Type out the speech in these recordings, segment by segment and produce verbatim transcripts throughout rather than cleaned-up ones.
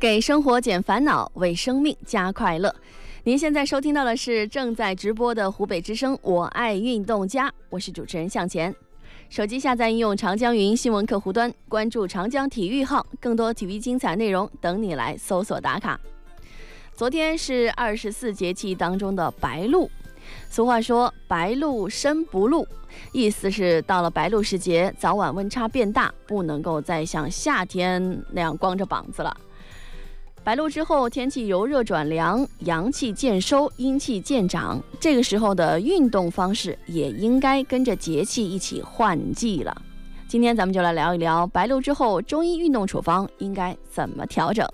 给生活减烦恼，为生命加快乐。您现在收听到的是正在直播的湖北之声我爱运动家，我是主持人向前。手机下载应用长江云新闻客户端，关注长江体育号，更多体育精彩内容等你来搜索打卡。昨天是二十四节气当中的白露，俗话说白露生不露，意思是到了白露时节，早晚温差变大，不能够再像夏天那样光着膀子了。白露之后，天气由热转凉，阳气渐收，阴气渐长，这个时候的运动方式也应该跟着节气一起换季了。今天咱们就来聊一聊白露之后中医运动处方应该怎么调整。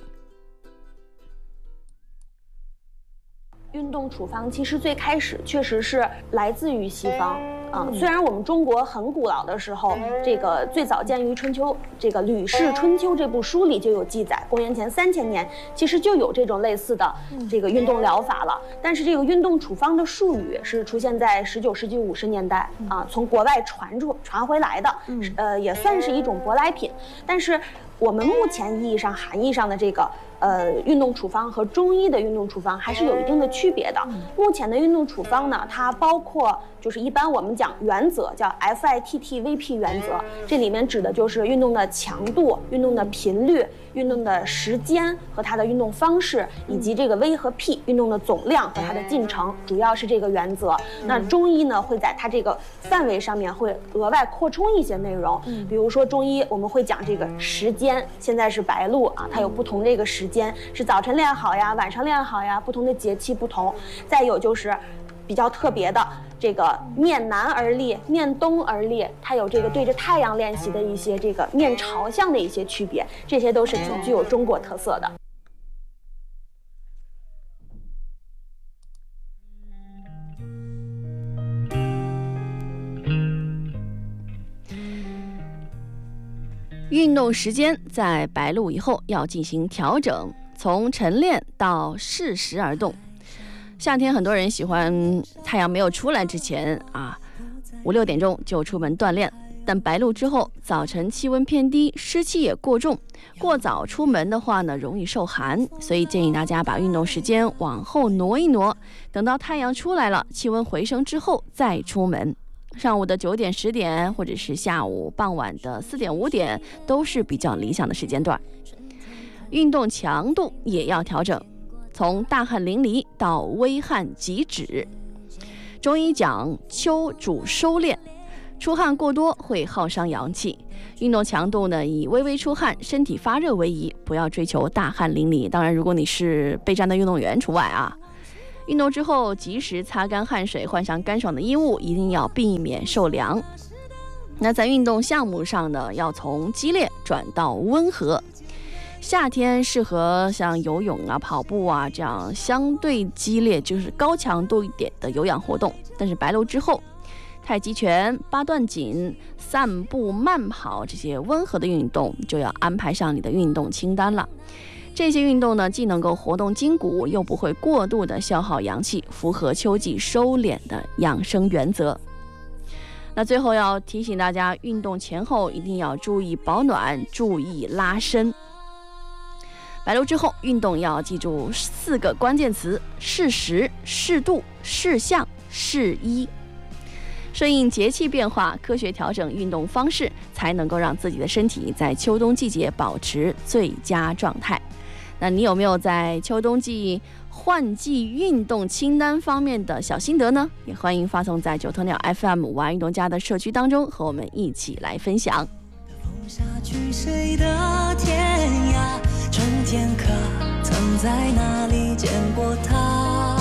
运动处方其实最开始确实是来自于西方啊、呃，虽然我们中国很古老的时候，这个最早见于春秋，这个《吕氏春秋》这部书里就有记载，公元前三千年其实就有这种类似的这个运动疗法了。但是这个运动处方的术语是出现在十九世纪五十年代啊，从国外传出传回来的，呃，也算是一种舶来品。但是我们目前意义上含义上的这个呃运动处方和中医的运动处方还是有一定的区别的。目前的运动处方呢，它包括就是一般我们讲原则叫 F I T T V P 原则，这里面指的就是运动的强度、运动的频率、运动的时间和它的运动方式，以及这个 V 和 P 运动的总量和它的进程，主要是这个原则。那中医呢，会在它这个范围上面会额外扩充一些内容，比如说中医我们会讲这个时间，现在是白露啊，它有不同这个时间，是早晨练好呀，晚上练好呀，不同的节气不同。再有就是比较特别的这个面南而立，面东而立，它有这个对着太阳练习的一些这个面朝向的一些区别，这些都是挺具有中国特色的。 运动时间在白露以后要进行调整，从晨练到适时而动。夏天很多人喜欢太阳没有出来之前啊，五六点钟就出门锻炼，但白露之后，早晨气温偏低，湿气也过重，过早出门的话呢，容易受寒，所以建议大家把运动时间往后挪一挪，等到太阳出来了，气温回升之后再出门。上午的九点、十点，或者是下午傍晚的四点、五点，都是比较理想的时间段。运动强度也要调整，从大汗淋漓到微汗即止。中医讲秋主收敛，出汗过多会耗伤阳气。运动强度呢，以微微出汗、身体发热为宜，不要追求大汗淋漓。当然，如果你是备战的运动员除外啊。运动之后及时擦干汗水，换上干爽的衣物，一定要避免受凉。那在运动项目上呢，要从激烈转到温和。夏天适合像游泳啊、跑步啊这样相对激烈，就是高强度一点的有氧活动。但是白露之后，太极拳、八段锦、散步、慢跑这些温和的运动就要安排上你的运动清单了。这些运动呢，既能够活动筋骨，又不会过度的消耗阳气，符合秋季收敛的养生原则。那最后要提醒大家，运动前后一定要注意保暖，注意拉伸。白露之后，运动要记住四个关键词：适时、适度、适项、适宜。顺应节气变化，科学调整运动方式，才能够让自己的身体在秋冬季节保持最佳状态。那你有没有在秋冬季换季运动清单方面的小心得呢？也欢迎发送在九头鸟 F M 我爱运动家的社区当中，和我们一起来分享。 风下去谁的天涯，春天可曾在哪里见过他？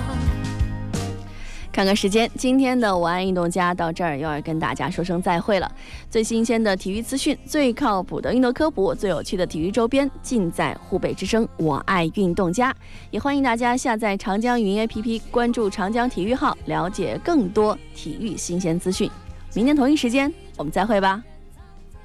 看看时间，今天的我爱运动家到这儿又要跟大家说声再会了。最新鲜的体育资讯，最靠谱的运动科普，最有趣的体育周边，尽在湖北之声我爱运动家。也欢迎大家下载长江云 A P P， 关注长江体育号，了解更多体育新鲜资讯。明天同一时间我们再会吧。